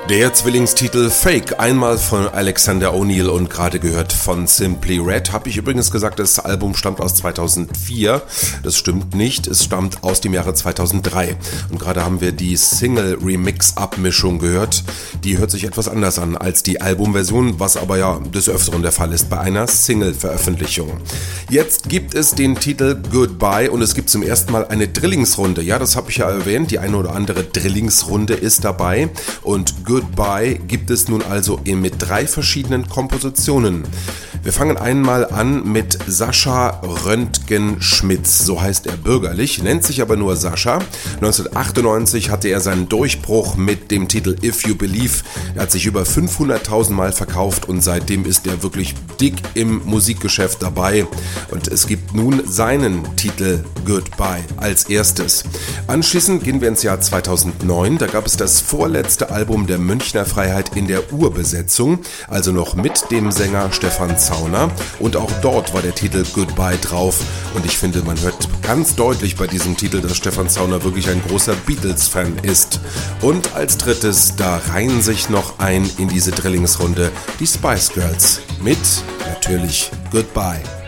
Der Zwillingstitel Fake, einmal von Alexander O'Neal und gerade gehört von Simply Red. Habe ich übrigens gesagt, das Album stammt aus 2004. Das stimmt nicht, es stammt aus dem Jahre 2003. Und gerade haben wir die Single-Remix-Abmischung gehört. Die hört sich etwas anders an als die Albumversion, was aber ja des Öfteren der Fall ist bei einer Single-Veröffentlichung. Jetzt gibt es den Titel Goodbye und es gibt zum ersten Mal eine Drillingsrunde. Ja, das habe ich ja erwähnt, die eine oder andere Drillingsrunde ist dabei und Goodbye gibt es nun also mit 3 verschiedenen Kompositionen. Wir fangen einmal an mit Sascha Röntgen-Schmitz, so heißt er bürgerlich, nennt sich aber nur Sascha. 1998 hatte er seinen Durchbruch mit dem Titel If You Believe. Er hat sich über 500.000 Mal verkauft und seitdem ist er wirklich dick im Musikgeschäft dabei. Und es gibt nun seinen Titel Goodbye als erstes. Anschließend gehen wir ins Jahr 2009, da gab es das vorletzte Album der Münchner Freiheit in der Urbesetzung, also noch mit dem Sänger Stefan Zauner, und auch dort war der Titel Goodbye drauf und ich finde, man hört ganz deutlich bei diesem Titel, dass Stefan Zauner wirklich ein großer Beatles-Fan ist. Und als drittes, da reihen sich noch ein in diese Drillingsrunde die Spice Girls mit natürlich Goodbye.